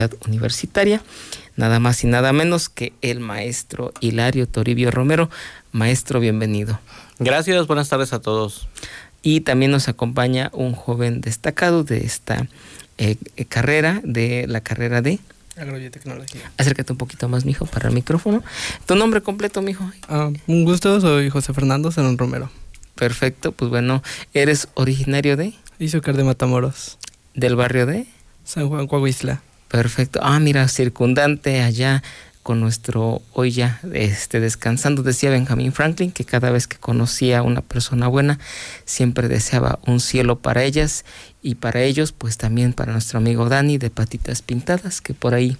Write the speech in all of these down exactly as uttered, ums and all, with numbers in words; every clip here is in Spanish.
Universitaria, nada más y nada menos que el maestro Hilario Toribio Romero. Maestro, bienvenido. Gracias, buenas tardes a todos. Y también nos acompaña un joven destacado de esta eh, carrera, de la carrera de Agrobiotecnología. Acércate un poquito más, mijo, para el micrófono. ¿Tu nombre completo, mijo? Uh, un gusto, soy José Fernando Zenón Romero. Perfecto, pues bueno, ¿eres originario de? Izúcar de Matamoros. ¿Del barrio de? San Juan Coahuistla. Perfecto. Ah, mira, circundante allá con nuestro, hoy ya este, descansando, decía Benjamin Franklin, que cada vez que conocía a una persona buena, siempre deseaba un cielo para ellas y para ellos, pues también para nuestro amigo Dani de Patitas Pintadas, que por ahí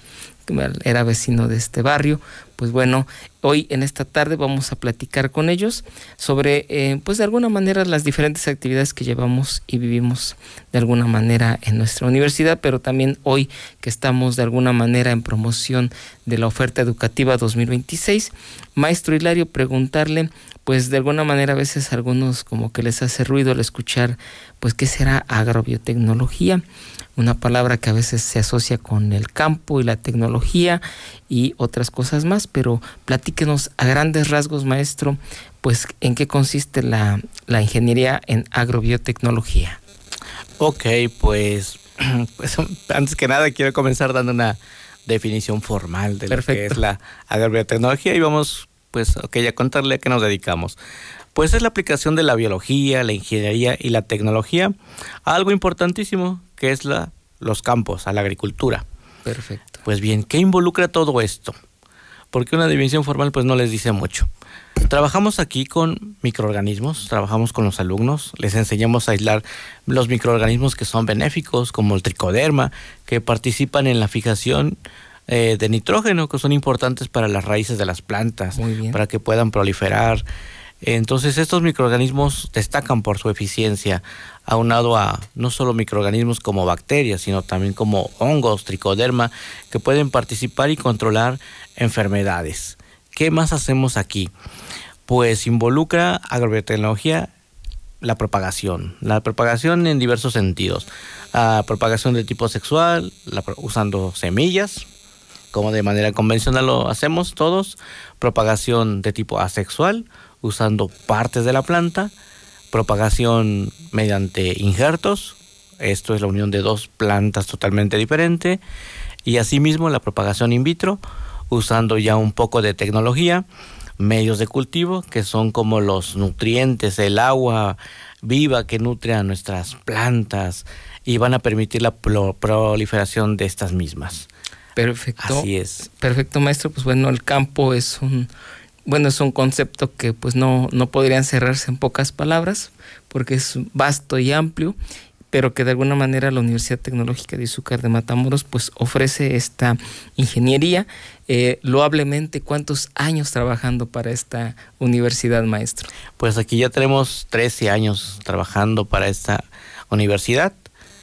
era vecino de este barrio. Pues bueno, hoy en esta tarde vamos a platicar con ellos sobre, eh, pues de alguna manera, las diferentes actividades que llevamos y vivimos de alguna manera en nuestra universidad, pero también hoy que estamos de alguna manera en promoción de la oferta educativa dos mil veintiséis. Maestro Hilario, preguntarle, pues de alguna manera a veces a algunos como que les hace ruido al escuchar, pues ¿qué será agrobiotecnología? Una palabra que a veces se asocia con el campo y la tecnología y otras cosas más, pero platíquenos a grandes rasgos, maestro, pues en qué consiste la, la ingeniería en agrobiotecnología. Ok, pues, pues antes que nada quiero comenzar dando una definición formal de Perfecto. Lo que es la agrobiotecnología y vamos pues okay, a contarle a qué nos dedicamos. Pues es la aplicación de la biología, la ingeniería y la tecnología a algo importantísimo, que es la, los campos, a la agricultura. Perfecto. Pues bien, ¿qué involucra todo esto? Porque una definición formal pues no les dice mucho. Trabajamos aquí con microorganismos, trabajamos con los alumnos, les enseñamos a aislar los microorganismos que son benéficos, como el tricoderma, que participan en la fijación eh, de nitrógeno, que son importantes para las raíces de las plantas, para que puedan proliferar. Entonces estos microorganismos destacan por su eficiencia, aunado a no solo microorganismos como bacterias, sino también como hongos, tricoderma, que pueden participar y controlar enfermedades. ¿Qué más hacemos aquí? Pues involucra agrobiotecnología la propagación, la propagación en diversos sentidos. La propagación de tipo sexual, la, usando semillas, como de manera convencional lo hacemos todos. Propagación de tipo asexual, usando partes de la planta. Propagación mediante injertos, esto es la unión de dos plantas totalmente diferentes. Y asimismo la propagación in vitro, usando ya un poco de tecnología, medios de cultivo, que son como los nutrientes, el agua viva que nutre a nuestras plantas y van a permitir la pro- proliferación de estas mismas. Perfecto. Así es. Perfecto, maestro. Pues bueno, el campo es un... Bueno, es un concepto que pues no, no podría encerrarse en pocas palabras, porque es vasto y amplio, pero que de alguna manera la Universidad Tecnológica de Izúcar de Matamoros pues ofrece esta ingeniería. Eh, loablemente, ¿cuántos años trabajando para esta universidad, maestro? Pues aquí ya tenemos trece años trabajando para esta universidad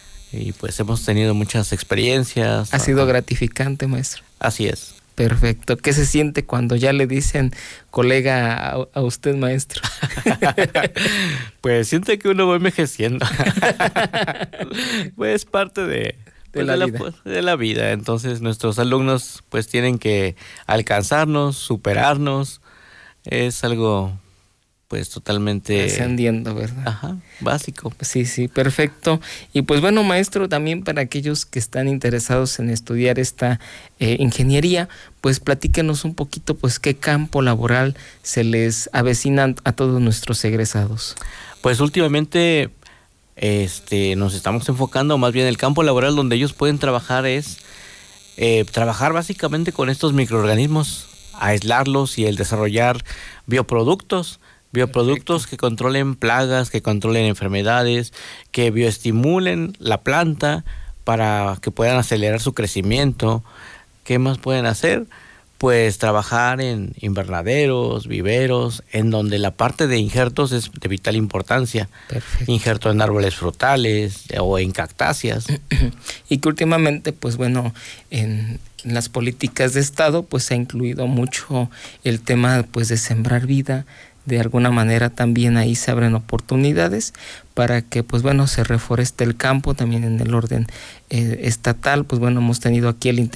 y pues hemos tenido muchas experiencias. ¿Ha sido gratificante, maestro? Así es. Perfecto. ¿Qué se siente cuando ya le dicen colega a, a usted, maestro? Pues siente que uno va envejeciendo. Pues parte de, de, pues la de, vida. La, de la vida. Entonces nuestros alumnos pues tienen que alcanzarnos, superarnos. Es algo pues totalmente... Ascendiendo, ¿verdad? Ajá, básico. Sí, sí, perfecto. Y pues bueno, maestro, también para aquellos que están interesados en estudiar esta eh, ingeniería, pues platíquenos un poquito, pues qué campo laboral se les avecina a todos nuestros egresados. Pues últimamente este, nos estamos enfocando más bien en el campo laboral donde ellos pueden trabajar es eh, trabajar básicamente con estos microorganismos, aislarlos y el desarrollar bioproductos. Bioproductos Perfecto. Que controlen plagas, que controlen enfermedades, que bioestimulen la planta para que puedan acelerar su crecimiento. ¿Qué más pueden hacer? Pues trabajar en invernaderos, viveros, en donde la parte de injertos es de vital importancia. Perfecto. Injerto en árboles frutales o en cactáceas. Y que últimamente, pues bueno, en las políticas de Estado, pues se ha incluido mucho el tema pues de sembrar vida. De alguna manera también ahí se abren oportunidades para que pues bueno se reforeste el campo también en el orden eh, estatal. Pues bueno, hemos tenido aquí el interés